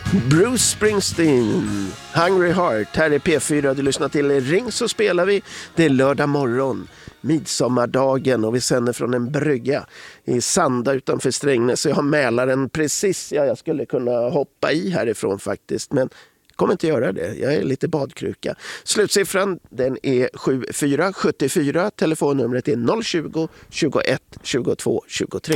Bruce Springsteen, Hungry Heart. Här är P4, du lyssnar till Ring så spelar vi. Det är lördag morgon, midsommardagen, och vi sänder från en brygga i Sanda utanför Strängnäs. Så jag har Mälaren precis, jag skulle kunna hoppa i härifrån faktiskt, men kommer inte göra det. Jag är lite badkruka. Slutsiffran, den är 7474. Telefonnumret är 020 21 22 23.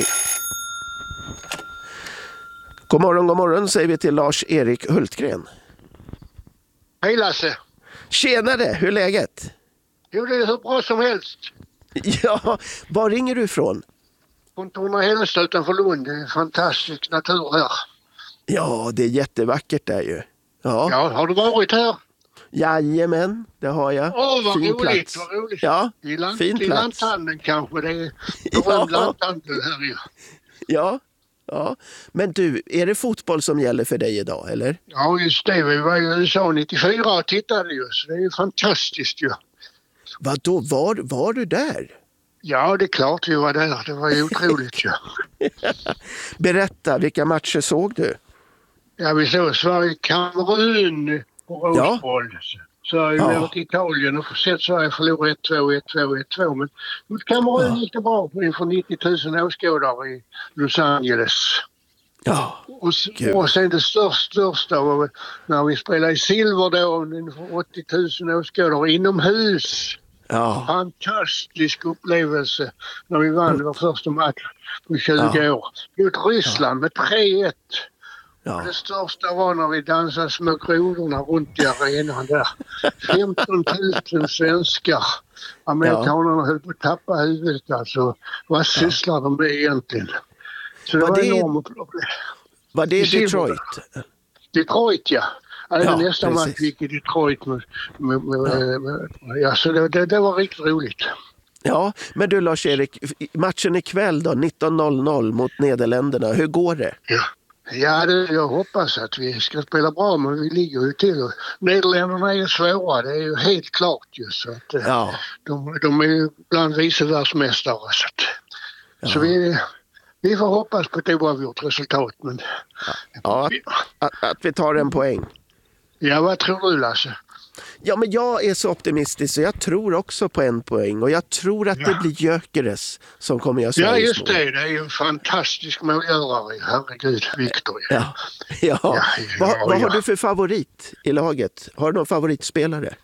God morgon säger vi till Lars-Erik Hultgren. Hej Lasse. Tjenare, hur är läget? Jo, det är hur bra som helst. Ja, var ringer du ifrån? Från Torna-Hällestad utanför Lund. Det är fantastisk natur här. Ja, det är jättevackert där ju. Ja, har du varit här? Jajamän, det har jag. Vad fin roligt, plats. vad roligt. Ja, fin till plats. lanthandeln kanske, det är berömd lanthandel här ju. Ja. Men du, är det fotboll som gäller för dig idag, eller? Ja, just det. Vi var i USA 94 och tittade ju, så det är ju fantastiskt ju. Vadå, var du där? Ja, det är klart vi var där. Det var ju otroligt ju. Berätta, vilka matcher såg du? Ja, vi såg Sverige-Kamerun på Rosboll. Sverige mot Italien och sett Sverige förlora 1-2. Men mot Kamerun gick det bra inför 90 000 åskådare i Los Angeles. Ja, och sen det största var när vi spelade i Silver då inför 80 000 åskådare inomhus. Ja. Fantastisk upplevelse när vi vann vår första match på 20 år. Mot Ryssland med 3-1. Ja. Det största var när vi dansade små grodorna runt i arenan där. 15 000 svenskar. Amerikanerna höll på att tappa huvudet alltså. Vad sysslar de med egentligen? Så det var enormt problem. Var det Detroit? Detroit, ja. Även nästa match gick i Detroit. Så det var riktigt roligt. Ja, men du Lars-Erik, matchen ikväll då, 19:00 mot Nederländerna. Hur går det? Ja, jag hoppas att vi ska spela bra, men vi ligger ju till. Och Nederländerna är svåra, det är ju helt klart ju. Så att, de är ju bland vice världsmästare. Så vi får hoppas på ett oavgjort resultat. Men, att vi tar en poäng. Ja, vad tror du Lasse? Ja, men jag är så optimistisk så jag tror också på en poäng. Och jag tror att det blir Gyökeres som kommer göra Sveriges mål. Ja, just det. Det är ju en fantastisk målgörare. Herregud, Victor. Vad har du för favorit i laget? Har du någon favoritspelare?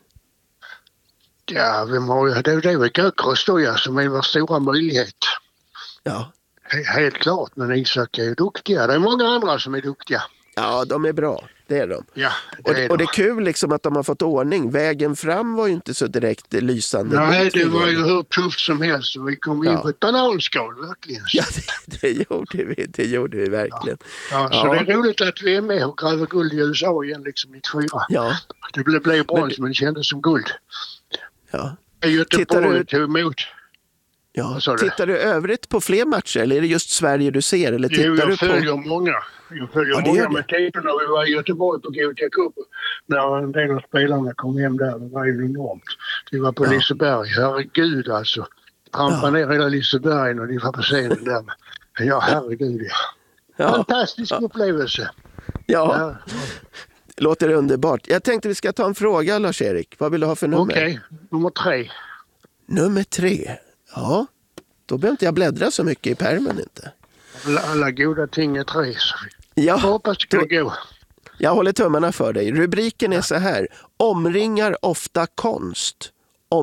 Ja, det är väl Gyökeres då, som är vår stora möjlighet. Ja. Helt klart, men Isak är ju duktiga. Det är många andra som är duktiga. Ja, de är bra. Det är de. Ja, och det är kul liksom att de har fått ordning. Vägen fram var ju inte så direkt lysande. Nej, det var ju hur tufft som helst. Vi kom in på ett bananskal, verkligen. Ja, det gjorde vi verkligen. Så det är roligt att vi är med och gräver guld i USA igen, liksom 94. Ja. Det blev brons, men det kändes som guld. Ja. Göteborg tog emot. Ja. Tittar du övrigt på fler matcher eller är det just Sverige du ser? Eller tittar jag följer många. Jag följer många med tiden när vi var i Göteborg på Gothia Cup. När en del av spelarna kom hem där, det var ju enormt. Vi var på Liseberg, herregud alltså. Trampade ner hela Liseberg och de var på scenen där. Ja, herregud Fantastisk upplevelse. Ja. Låter underbart. Jag tänkte vi ska ta en fråga Lars-Erik. Vad vill du ha för nummer? Okej, nummer 3. Nummer 3. Ja, då behöver inte jag bläddra så mycket i pärmen inte. Alla goda ting är 3. Jag hoppas det kan gå. Jag håller tummarna för dig. Rubriken är så här. Omringar ofta konst.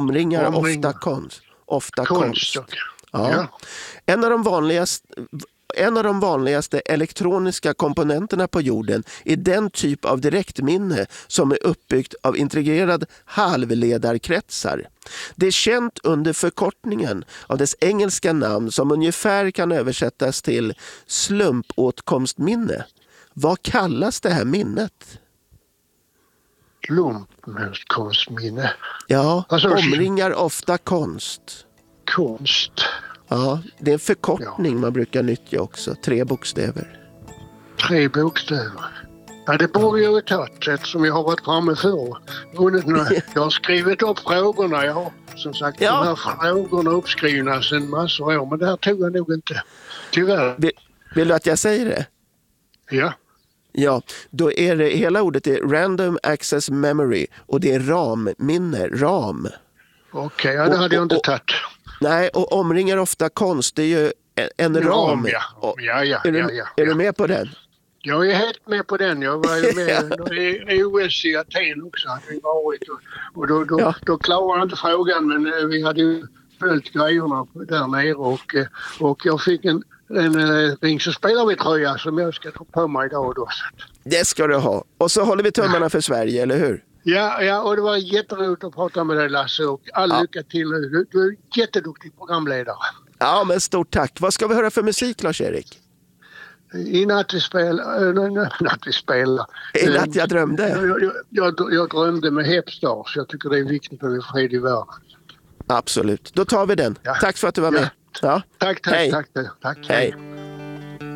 Ofta konst. Ja. En av de vanligaste elektroniska komponenterna på jorden är den typ av direktminne som är uppbyggt av integrerad halvledarkretsar. Det är känt under förkortningen av dess engelska namn som ungefär kan översättas till slumpåtkomstminne. Vad kallas det här minnet? Slumpåtkomstminne? Ja, omringar ofta konst. Konst? Ja, det är en förkortning man brukar nyttja också. 3 bokstäver. 3 bokstäver? Ja, det borde jag ha tagit eftersom jag har varit framme för. Jag har skrivit upp frågorna. Jag har som sagt de här frågorna uppskrivna sedan massor år. Men det här tog jag nog inte. Tyvärr. Vill du att jag säger det? Ja. Ja, då är det, hela ordet är Random Access Memory och det är RAM-minne, RAM. Okej, ja, det hade jag inte tagit. Nej, och omringar ofta konst, det är ju en ram. Ja. Är du med på den? Jag är helt med på den. Jag var ju med i OS i Aten också. Hade vi varit, och då klarade jag inte frågan, men vi hade ju följt grejerna där nere och jag fick en Ring så spelar vi tröja som jag ska ta på mig idag då. Det ska du ha. Och så håller vi tummarna för Sverige, eller hur? Ja, och det var jätteroligt att prata med dig, Lasse, och all lycka till. Du är jätteduktig programledare. Ja, men stort tack. Vad ska vi höra för musik, Lars-Erik? I natt vi spelar. I natt jag drömde. Jag drömde med Hepstars. Jag tycker det är viktigt att vi får fred i världen. Absolut. Då tar vi den. Ja. Tack för att du var med. Ja. Tack. Hej. Tack. Hej.